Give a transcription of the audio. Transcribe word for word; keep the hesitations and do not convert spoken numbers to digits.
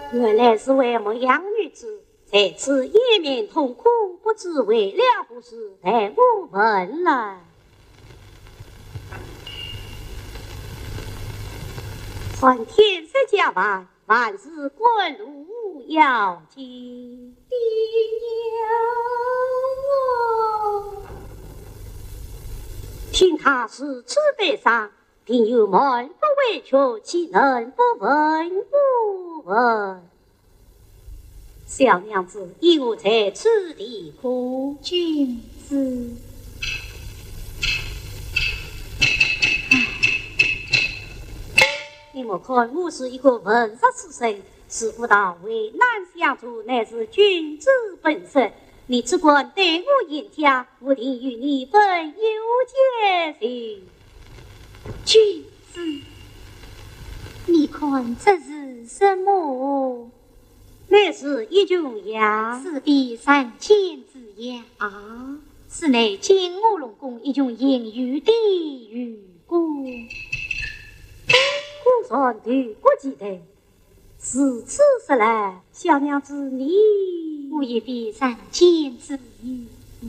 原来是为牧羊女子，在此掩面痛哭，不知为了不是，待我问来。传天色家万，万事滚路要紧。 爹娘啊， 听他是此悲伤，定有门不委屈，岂能不问不问？小娘子，以我在此地哭， 君子。 你莫看我是一个文弱书生，识不到为难相助，乃是君子本色。你只管对我言家，我定与你分忧解心。 君子，你看这是什么？ 乃是一种药， 四壁三千之药啊！ 是乃金乌龙宫一种隐喻的玉骨。 古传对不记得，是此时来，小娘子你我一笔三千之语。